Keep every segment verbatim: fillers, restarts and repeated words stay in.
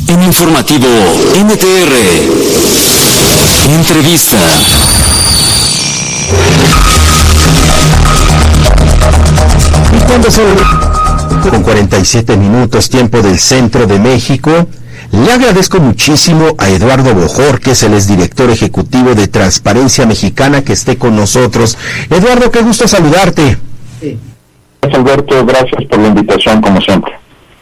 En Informativo N T R. Entrevista. Y cuando son con cuarenta y siete minutos, tiempo del centro de México, le agradezco muchísimo a Eduardo Bojorquez, él es director ejecutivo de Transparencia Mexicana, que esté con nosotros. Eduardo, qué gusto saludarte. Sí. Gracias, Alberto, gracias por la invitación, como siempre.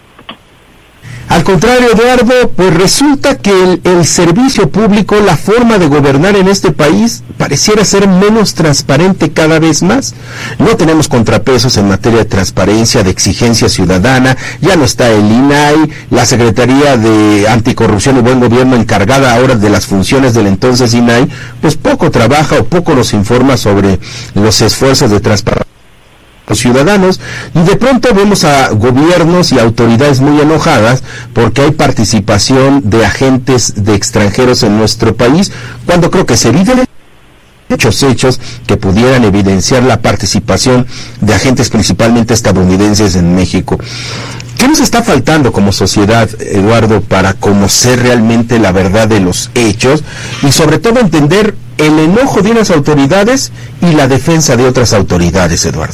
Al contrario, Eduardo, pues resulta que el, el servicio público, la forma de gobernar en este país, pareciera ser menos transparente cada vez más. No tenemos contrapesos en materia de transparencia, de exigencia ciudadana, ya no está el I N A I, la Secretaría de Anticorrupción y Buen Gobierno, encargada ahora de las funciones del entonces I N A I, pues poco trabaja o poco nos informa sobre los esfuerzos de transparencia los ciudadanos, y de pronto vemos a gobiernos y autoridades muy enojadas porque hay participación de agentes de extranjeros en nuestro país, cuando creo que se evidencian muchos hechos que pudieran evidenciar la participación de agentes principalmente estadounidenses en México. ¿Qué nos está faltando como sociedad, Eduardo, para conocer realmente la verdad de los hechos y sobre todo entender el enojo de unas autoridades y la defensa de otras autoridades, Eduardo?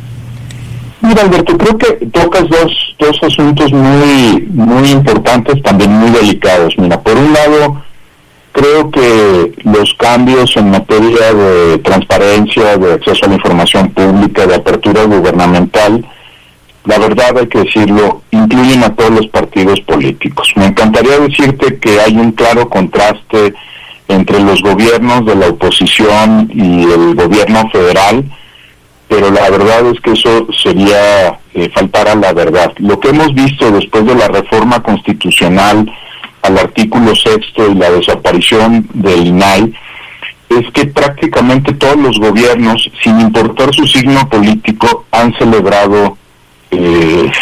Mira, Alberto, creo que tocas dos, dos asuntos muy, muy importantes, también muy delicados. Mira, por un lado, creo que los cambios en materia de transparencia, de acceso a la información pública, de apertura gubernamental, la verdad hay que decirlo, incluyen a todos los partidos políticos. Me encantaría decirte que hay un claro contraste entre los gobiernos de la oposición y el gobierno federal, pero la verdad es que eso sería eh, faltar a la verdad. Lo que hemos visto después de la reforma constitucional al artículo sexto y la desaparición del I N A I es que prácticamente todos los gobiernos, sin importar su signo político, han celebrado eh,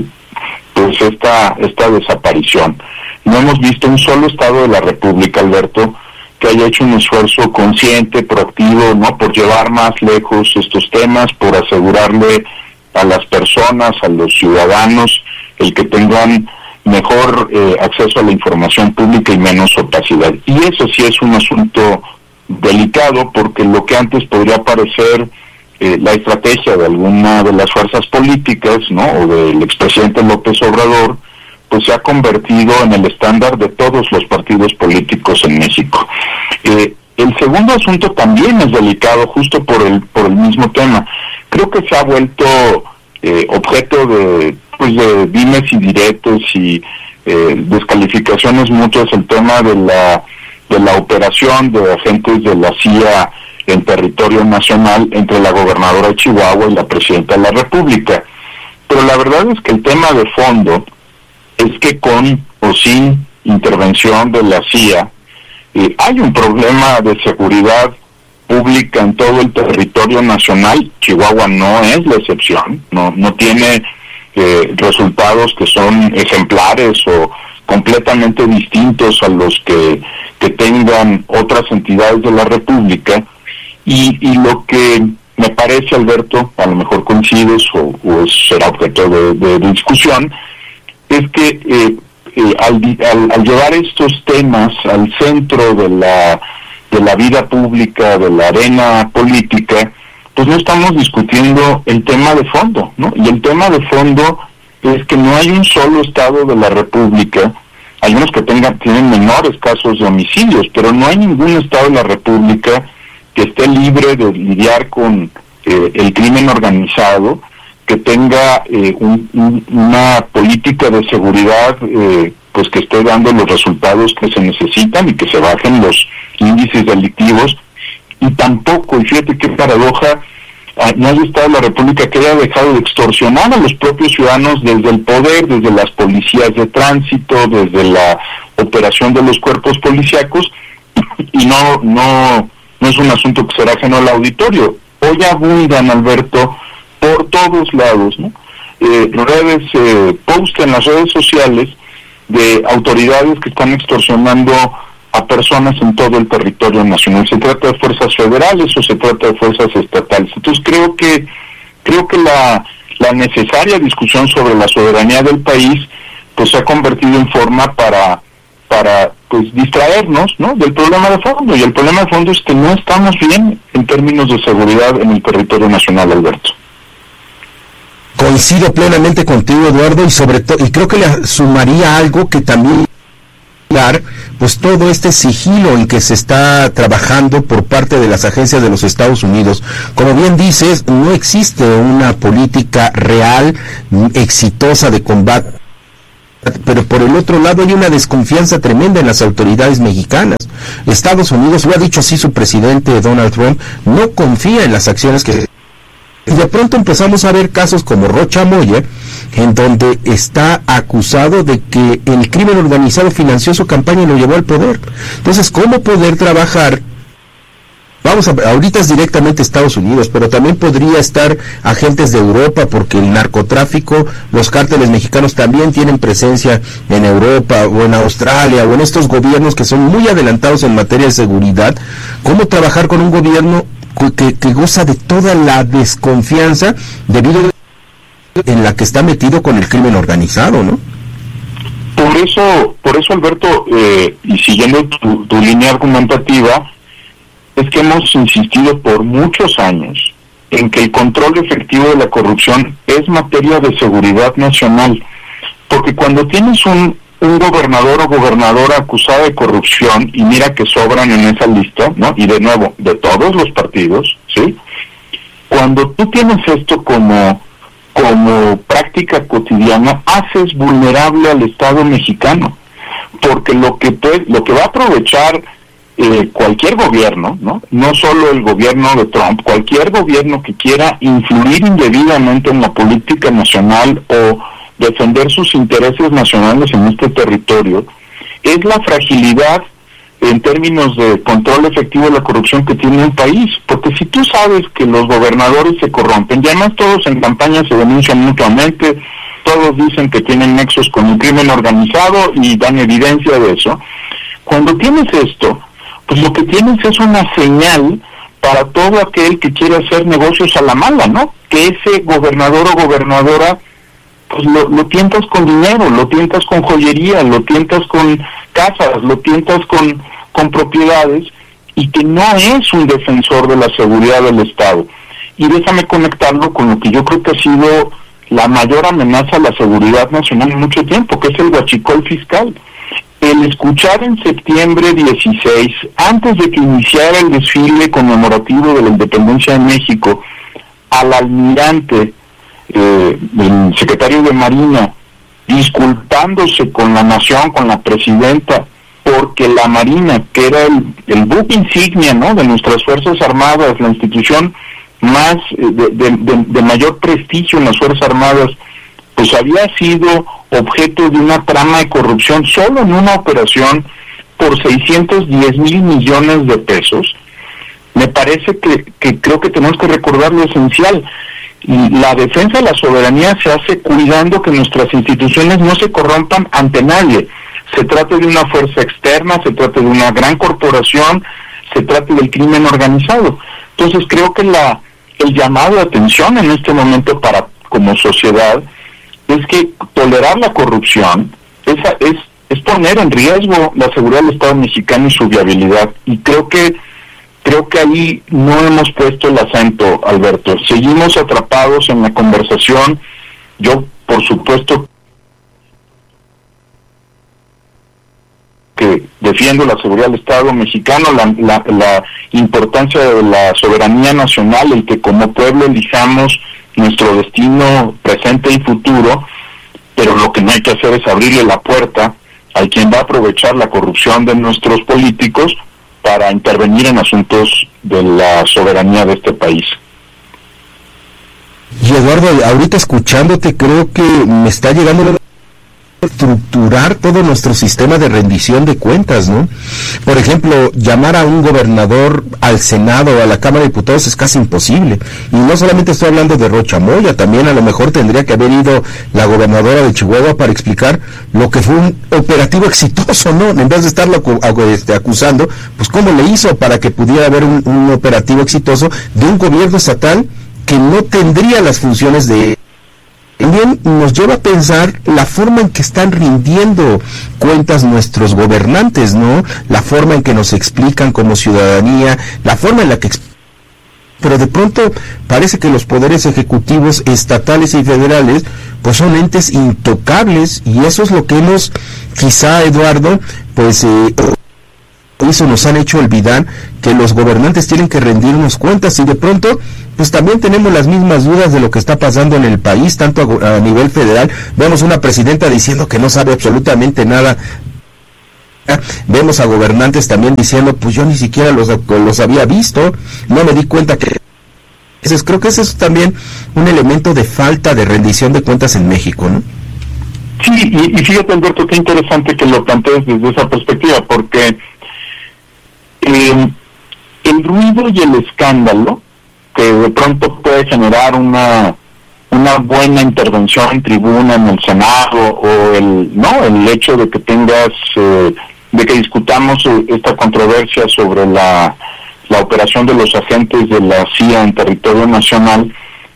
pues esta, esta desaparición. No hemos visto un solo estado de la República, Alberto, que haya hecho un esfuerzo consciente, proactivo, ¿no?, por llevar más lejos estos temas, por asegurarle a las personas, a los ciudadanos, el que tengan mejor eh, acceso a la información pública y menos opacidad. Y eso sí es un asunto delicado, porque lo que antes podría parecer eh, la estrategia de alguna de las fuerzas políticas, ¿no?, o del expresidente López Obrador, pues se ha convertido en el estándar de todos los partidos políticos en México. Eh, el segundo asunto también es delicado, justo por el por el mismo tema. Creo que se ha vuelto eh, objeto de pues de dimes y diretes y eh, descalificaciones mutuas el tema de la de la operación de agentes de la C I A en territorio nacional entre la gobernadora de Chihuahua y la presidenta de la República. Pero la verdad es que el tema de fondo es que con o sin intervención de la C I A, eh, hay un problema de seguridad pública en todo el territorio nacional. Chihuahua no es la excepción, no, no tiene eh, resultados que son ejemplares o completamente distintos a los que, que tengan otras entidades de la República, y, y lo que me parece, Alberto, a lo mejor coincides o, o será objeto de, de, de discusión, es que eh, eh, al, al, al llevar estos temas al centro de la de la vida pública, de la arena política, pues no estamos discutiendo el tema de fondo, ¿no? Y el tema de fondo es que no hay un solo estado de la República, hay unos que tengan tienen menores casos de homicidios, pero no hay ningún estado de la República que esté libre de lidiar con eh, el crimen organizado, que tenga eh, un, un, una política de seguridad eh, pues que esté dando los resultados que se necesitan y que se bajen los índices delictivos, y tampoco, y fíjate qué paradoja, no hay estado de la República que haya dejado de extorsionar a los propios ciudadanos desde el poder, desde las policías de tránsito, desde la operación de los cuerpos policíacos, y no no no es un asunto que será ajeno al auditorio. Hoy abundan, Alberto, por todos lados, ¿no? Eh, redes, eh, posts en las redes sociales de autoridades que están extorsionando a personas en todo el territorio nacional. Se trata de fuerzas federales o se trata de fuerzas estatales. Entonces creo que creo que la, la necesaria discusión sobre la soberanía del país pues se ha convertido en forma para, para pues distraernos, ¿no?, del problema de fondo, y el problema de fondo es que no estamos bien en términos de seguridad en el territorio nacional, Alberto. Coincido plenamente contigo, Eduardo, y sobre todo, y creo que le sumaría algo que también, pues todo este sigilo en que se está trabajando por parte de las agencias de los Estados Unidos. Como bien dices, no existe una política real, exitosa de combate, pero por el otro lado hay una desconfianza tremenda en las autoridades mexicanas. Estados Unidos, lo ha dicho así su presidente Donald Trump, no confía en las acciones que... Y de pronto empezamos a ver casos como Rocha Moya, en donde está acusado de que el crimen organizado financió su campaña y lo llevó al poder. Entonces, ¿cómo poder trabajar? Vamos a, ahorita es directamente Estados Unidos, pero también podría estar agentes de Europa, porque el narcotráfico, los cárteles mexicanos también tienen presencia en Europa o en Australia o en estos gobiernos que son muy adelantados en materia de seguridad. ¿Cómo trabajar con un gobierno que, que goza de toda la desconfianza debido a en la que está metido con el crimen organizado, ¿no? Por eso, por eso Alberto, eh, y siguiendo tu, tu línea argumentativa, es que hemos insistido por muchos años en que el control efectivo de la corrupción es materia de seguridad nacional, porque cuando tienes un, un gobernador o gobernadora acusada de corrupción, y mira que sobran en esa lista, ¿no?, y de nuevo, de todos los partidos, ¿sí?, cuando tú tienes esto como como práctica cotidiana, haces vulnerable al Estado mexicano, porque lo que puede, lo que va a aprovechar eh, cualquier gobierno, ¿no?, no solo el gobierno de Trump, cualquier gobierno que quiera influir indebidamente en la política nacional o defender sus intereses nacionales en este territorio, es la fragilidad en términos de control efectivo de la corrupción que tiene un país, porque si tú sabes que los gobernadores se corrompen, y además todos en campaña se denuncian mutuamente, todos dicen que tienen nexos con el crimen organizado y dan evidencia de eso, cuando tienes esto, pues lo que tienes es una señal para todo aquel que quiere hacer negocios a la mala, ¿no?, que ese gobernador o gobernadora pues lo, lo tientas con dinero, lo tientas con joyería, lo tientas con casas, lo tientas con, con propiedades, y que no es un defensor de la seguridad del Estado. Y déjame conectarlo con lo que yo creo que ha sido la mayor amenaza a la seguridad nacional en mucho tiempo, que es el huachicol fiscal. El escuchar en septiembre dieciséis, antes de que iniciara el desfile conmemorativo de la independencia de México, al almirante, Eh, el secretario de Marina, disculpándose con la nación, con la presidenta, porque la Marina, que era el, el buque insignia, ¿no?, de nuestras Fuerzas Armadas, la institución más eh, de, de, de, de mayor prestigio en las Fuerzas Armadas, pues había sido objeto de una trama de corrupción solo en una operación por seiscientos diez mil millones de pesos. Me parece que, que creo que tenemos que recordar lo esencial. Y la defensa de la soberanía se hace cuidando que nuestras instituciones no se corrompan ante nadie. Se trata de una fuerza externa, se trata de una gran corporación, se trata del crimen organizado. Entonces creo que la el llamado de atención en este momento para como sociedad es que tolerar la corrupción es, es, es poner en riesgo la seguridad del Estado mexicano y su viabilidad. Y creo que Creo que ahí no hemos puesto el acento, Alberto. Seguimos atrapados en la conversación. Yo, por supuesto, que defiendo la seguridad del Estado mexicano, la, la, la importancia de la soberanía nacional, el que como pueblo elijamos nuestro destino presente y futuro, pero lo que no hay que hacer es abrirle la puerta a quien va a aprovechar la corrupción de nuestros políticos para intervenir en asuntos de la soberanía de este país. Y Eduardo, ahorita escuchándote, creo que me está llegando a estructurar todo nuestro sistema de rendición de cuentas, ¿no? Por ejemplo, llamar a un gobernador al Senado o a la Cámara de Diputados es casi imposible. Y no solamente estoy hablando de Rocha Moya, también a lo mejor tendría que haber ido la gobernadora de Chihuahua para explicar lo que fue un operativo exitoso, ¿no? En vez de estarlo acusando, pues cómo le hizo para que pudiera haber un, un operativo exitoso de un gobierno estatal que no tendría las funciones de un también nos lleva a pensar la forma en que están rindiendo cuentas nuestros gobernantes, ¿no? La forma en que nos explican como ciudadanía, la forma en la que pero de pronto parece que los poderes ejecutivos estatales y federales pues son entes intocables, y eso es lo que hemos, quizá, Eduardo, pues eh, eso nos han hecho olvidar que los gobernantes tienen que rendirnos cuentas, y de pronto pues también tenemos las mismas dudas de lo que está pasando en el país, tanto a, a nivel federal. Vemos una presidenta diciendo que no sabe absolutamente nada. Vemos a gobernantes también diciendo, pues yo ni siquiera los, los había visto, no me di cuenta que... Entonces, creo que ese es también un elemento de falta de rendición de cuentas en México, ¿no? Sí, y, y fíjate, Alberto, qué interesante que lo plantees desde esa perspectiva, porque eh, el ruido y el escándalo que de pronto puede generar una una buena intervención en tribuna en el Senado, o el no el hecho de que tengas eh, de que discutamos esta controversia sobre la, la operación de los agentes de la C I A en territorio nacional,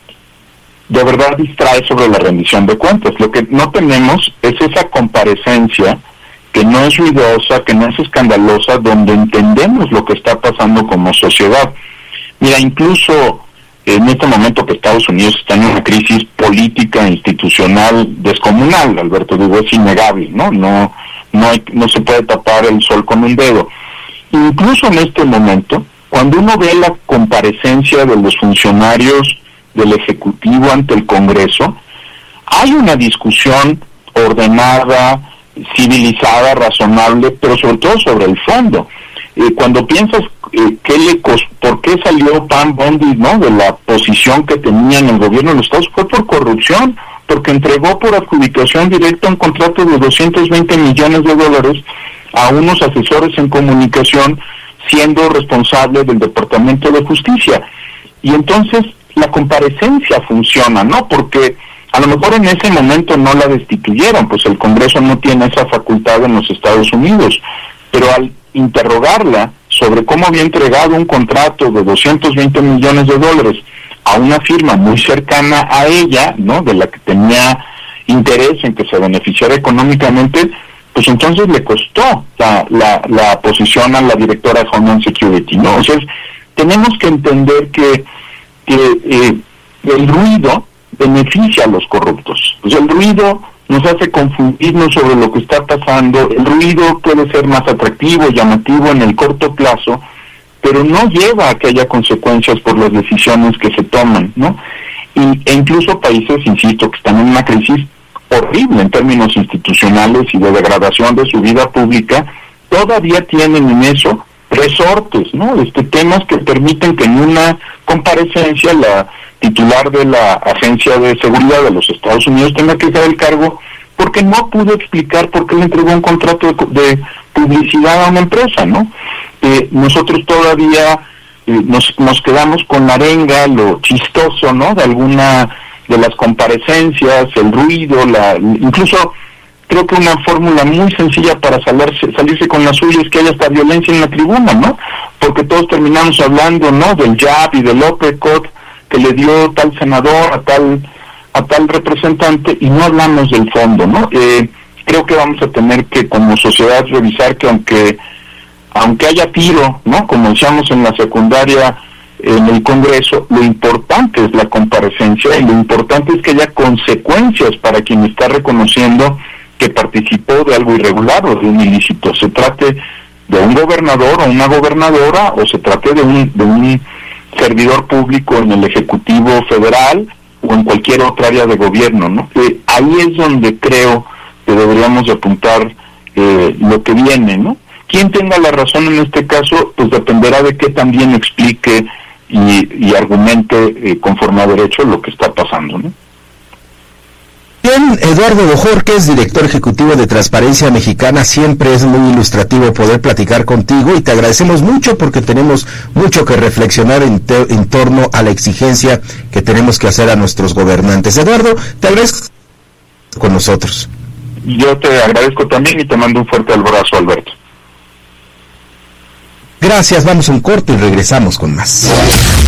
de verdad distrae sobre la rendición de cuentas. Lo que no tenemos es esa comparecencia que no es ruidosa, que no es escandalosa, donde entendemos lo que está pasando como sociedad. Mira, incluso en este momento que Estados Unidos está en una crisis política e institucional descomunal, Alberto, digo, es innegable, ¿no? No no hay, no se puede tapar el sol con un dedo. Incluso en este momento, cuando uno ve la comparecencia de los funcionarios del Ejecutivo ante el Congreso, hay una discusión ordenada, civilizada, razonable, pero sobre todo sobre el fondo. Eh, cuando piensas eh, qué le costó, por qué salió Pam Bondi, ¿no?, de la posición que tenía en el gobierno de los Estados, fue por corrupción, porque entregó por adjudicación directa un contrato de doscientos veinte millones de dólares a unos asesores en comunicación, siendo responsable del Departamento de Justicia. Y entonces la comparecencia funciona, ¿no? Porque a lo mejor en ese momento no la destituyeron, pues el Congreso no tiene esa facultad en los Estados Unidos, pero al interrogarla sobre cómo había entregado un contrato de doscientos veinte millones de dólares a una firma muy cercana a ella, ¿no?, de la que tenía interés en que se beneficiara económicamente, pues entonces le costó la, la, la posición a la directora de Homeland Security, ¿no? O sea, tenemos que entender que, que eh, el ruido beneficia a los corruptos. Pues el ruido nos hace confundirnos sobre lo que está pasando, el ruido puede ser más atractivo, llamativo en el corto plazo, pero no lleva a que haya consecuencias por las decisiones que se toman, ¿no? Y, e incluso países, insisto, que están en una crisis horrible en términos institucionales y de degradación de su vida pública, todavía tienen en eso resortes, ¿no? Este, temas que permiten que en una comparecencia la titular de la Agencia de Seguridad de los Estados Unidos tenga que dejar el cargo porque no pudo explicar por qué le entregó un contrato de, de publicidad a una empresa, ¿no? Eh, nosotros todavía eh, nos, nos quedamos con la arenga, lo chistoso, ¿no?, de alguna de las comparecencias, el ruido, la incluso creo que una fórmula muy sencilla para salirse, salirse con la suya es que haya hasta violencia en la tribuna, ¿no? Porque todos terminamos hablando, ¿no?, del jab y del uppercut que le dio tal senador a tal a tal representante, y no hablamos del fondo, ¿no? Eh, creo que vamos a tener que como sociedad revisar que aunque aunque haya tiro, ¿no?, como decíamos en la secundaria en el Congreso, lo importante es la comparecencia y lo importante es que haya consecuencias para quien está reconociendo que participó de algo irregular o de un ilícito, se trate de un gobernador o una gobernadora o se trate de un de un servidor público en el Ejecutivo Federal o en cualquier otra área de gobierno, ¿no? Eh, ahí es donde creo que deberíamos de apuntar eh, lo que viene, ¿no? Quien tenga la razón en este caso, pues dependerá de que también explique y, y argumente eh, conforme a derecho lo que está pasando, ¿no? Bien, Eduardo Bojorquez, director ejecutivo de Transparencia Mexicana, siempre es muy ilustrativo poder platicar contigo y te agradecemos mucho porque tenemos mucho que reflexionar en, te, en torno a la exigencia que tenemos que hacer a nuestros gobernantes. Eduardo, te agradezco con nosotros. Yo te agradezco también y te mando un fuerte abrazo, Alberto. Gracias, vamos a un corte y regresamos con más.